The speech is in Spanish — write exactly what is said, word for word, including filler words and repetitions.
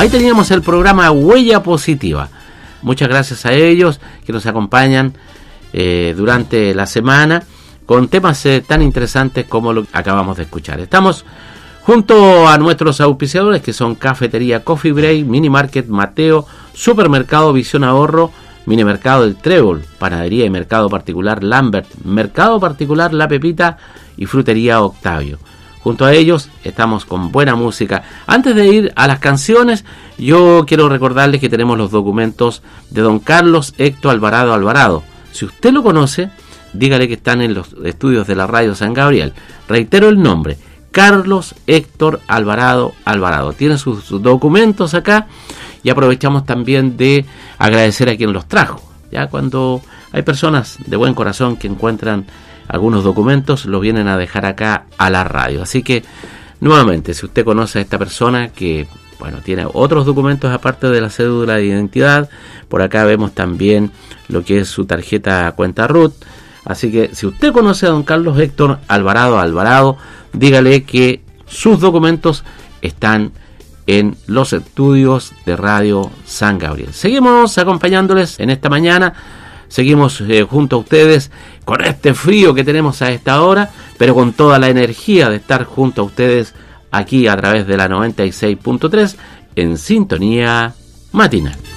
Ahí teníamos el programa Huella Positiva. Muchas gracias a ellos que nos acompañan eh, durante la semana con temas eh, tan interesantes como lo que acabamos de escuchar. Estamos junto a nuestros auspiciadores que son Cafetería Coffee Break, Mini Market Mateo, Supermercado Visión Ahorro, Mini Mercado del Trébol, Panadería y Mercado Particular Lambert, Mercado Particular La Pepita y Frutería Octavio. Junto a ellos estamos con buena música. Antes de ir a las canciones, yo quiero recordarles que tenemos los documentos de don Carlos Héctor Alvarado Alvarado. Si usted lo conoce, dígale que están en los estudios de la radio San Gabriel. Reitero el nombre, Carlos Héctor Alvarado Alvarado. Tiene sus, sus documentos acá y aprovechamos también de agradecer a quien los trajo. Ya cuando hay personas de buen corazón que encuentran algunos documentos, los vienen a dejar acá a la radio. Así que, nuevamente, si usted conoce a esta persona que, bueno, tiene otros documentos aparte de la cédula de identidad, por acá vemos también lo que es su tarjeta cuenta R U T. Así que, si usted conoce a don Carlos Héctor Alvarado Alvarado, dígale que sus documentos están en los estudios de Radio San Gabriel. Seguimos acompañándoles en esta mañana. Seguimos eh, junto a ustedes con este frío que tenemos a esta hora, pero con toda la energía de estar junto a ustedes aquí a través de la noventa y seis punto tres en sintonía matinal.